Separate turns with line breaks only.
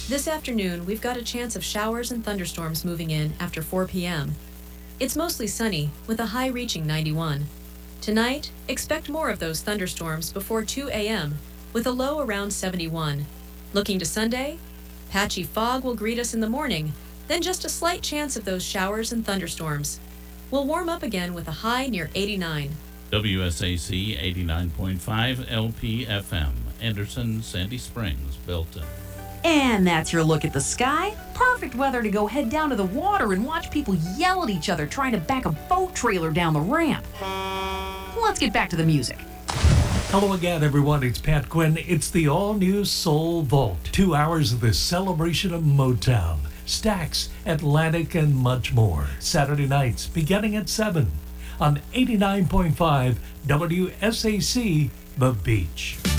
This afternoon, we've got a chance of showers and thunderstorms moving in after 4 p.m. It's mostly sunny, with a high reaching 91. Tonight, expect more of those thunderstorms before 2 a.m., with a low around 71. Looking to Sunday, patchy fog will greet us in the morning, then just a slight chance of those showers and thunderstorms. We'll warm up again with a high near 89.
WSAC 89.5 LPFM, Anderson, Sandy Springs, Belton.
And that's your look at the sky. Perfect weather to go head down to the water and watch people yell at each other trying to back a boat trailer down the ramp. Let's get back to the music.
Hello again, everyone. It's Pat Quinn. It's the all-new Soul Vault. 2 hours of the celebration of Motown, Stax, Atlantic, and much more. Saturday nights beginning at 7 on 89.5 WSAC, The Beach.